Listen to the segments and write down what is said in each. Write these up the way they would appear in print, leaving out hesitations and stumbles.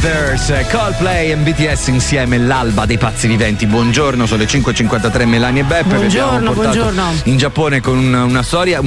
Brothers, Coldplay e BTS insieme, l'alba dei pazzi viventi. Buongiorno, sono le 5:53, Melania e Beppe. Buongiorno, buongiorno. In Giappone con una storia,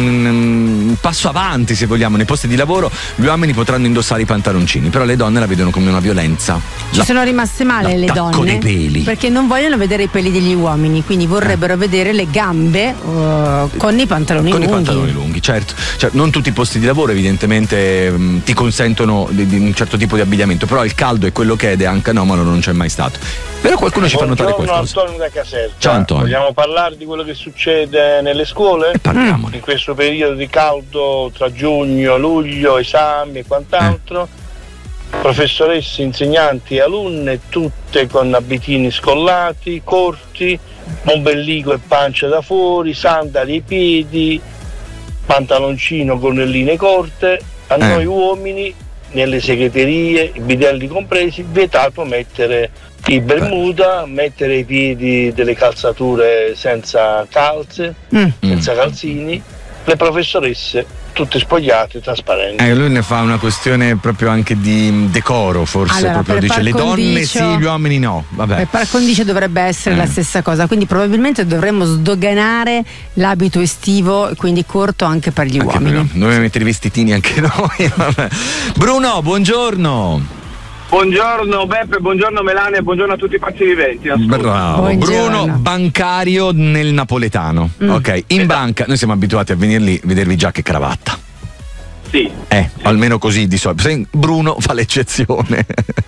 un passo avanti, se vogliamo, nei posti di lavoro. Gli uomini potranno indossare i pantaloncini, però le donne la vedono come una violenza. Ci sono rimaste male le donne dei peli, perché non vogliono vedere i peli degli uomini, quindi vorrebbero vedere le gambe con i pantaloni lunghi. I pantaloni lunghi, certo. Cioè, non tutti i posti di lavoro evidentemente ti consentono di un certo tipo di abbigliamento, però il caldo è quello che è ed è anche anomalo, non c'è mai stato. Però qualcuno ci fa notare qualcosa. Antonio da Caserta. Ciao Antonio. Vogliamo parlare di quello che succede nelle scuole? Parliamone. In questo periodo di caldo tra giugno, luglio, esami e quant'altro. Professoresse, insegnanti e alunne tutte con abitini scollati, corti, ombelico e pancia da fuori, sandali ai piedi, pantaloncino con le linee corte. A noi uomini nelle segreterie, i bidelli compresi, vietato mettere i bermuda, mettere ai piedi delle calzature senza calze, senza calzini. Le professoresse tutte spogliate, trasparenti. Lui ne fa una questione proprio anche di decoro, forse. Allora, proprio dice le donne sì, gli uomini no. Vabbè. Per par condicio dovrebbe essere la stessa cosa, quindi probabilmente dovremmo sdoganare l'abito estivo, quindi corto anche per gli uomini. Dobbiamo mettere i vestitini anche noi. Vabbè. Bruno, buongiorno. Buongiorno Beppe, buongiorno Melania, buongiorno a tutti i pazzi viventi. Bravo. Buongiorno. Bruno, bancario nel napoletano. Ok, in banca noi siamo abituati a vedervi giacca e cravatta. Sì. Almeno così di solito. Bruno fa l'eccezione.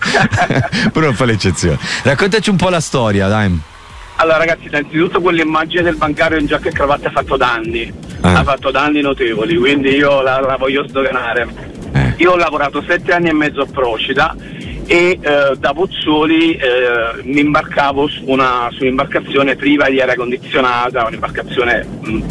Bruno fa l'eccezione. Raccontaci un po' la storia, dai. Allora ragazzi, innanzitutto quell'immagine del bancario in giacca e cravatta ha fatto danni. Ha fatto danni notevoli, quindi io la voglio sdoganare. Io ho lavorato 7 anni e mezzo a Procida e da Pozzuoli mi imbarcavo su un'imbarcazione priva di aria condizionata, un'imbarcazione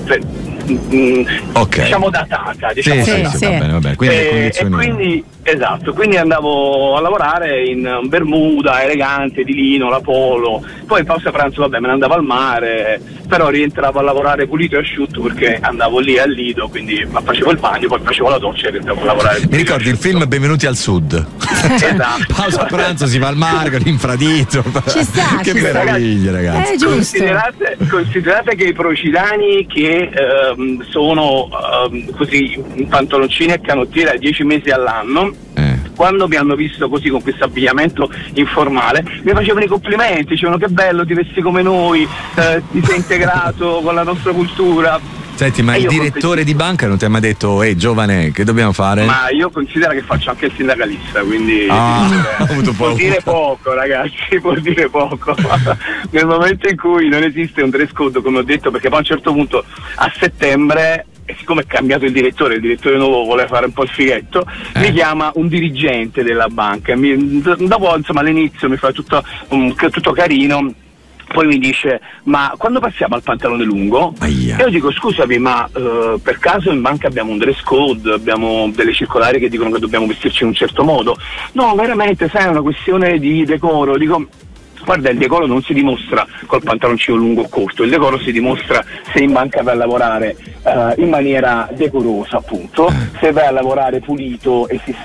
diciamo datata, diciamo datata. Va bene. Quindi andavo a lavorare in bermuda elegante di lino, la polo, poi in pausa pranzo me ne andavo al mare, però rientravo a lavorare pulito e asciutto perché andavo lì al Lido, quindi facevo il bagno, poi facevo la doccia e rientravo a lavorare. Mi ricordi il film Benvenuti al Sud? Esatto. Pausa pranzo si va al mare con l'infradito. Ci sta, che meraviglia, ragazzi. È giusto. Considerate che i procidani che sono così in pantaloncini e canottiere a 10 mesi all'anno, quando mi hanno visto così con questo abbigliamento informale mi facevano i complimenti, dicevano che bello, ti vesti come noi, ti sei integrato con la nostra cultura. Senti, ma il direttore di banca non ti ha mai detto giovane, che dobbiamo fare? Ma io considero che faccio anche il sindacalista, quindi può dire poco, ragazzi, può dire poco. Nel momento in cui non esiste un dress code, come ho detto, perché poi a un certo punto a settembre, e siccome è cambiato il direttore nuovo vuole fare un po' il fighetto, mi chiama un dirigente della banca, dopo insomma all'inizio mi fa tutto carino. Poi mi dice, ma quando passiamo al pantalone lungo? E io dico, scusami, ma per caso in banca abbiamo un dress code, abbiamo delle circolari che dicono che dobbiamo vestirci in un certo modo? No, veramente, sai, è una questione di decoro. Dico, guarda, il decoro non si dimostra col pantaloncino lungo o corto, il decoro si dimostra se in banca vai a lavorare in maniera decorosa, appunto, se vai a lavorare pulito e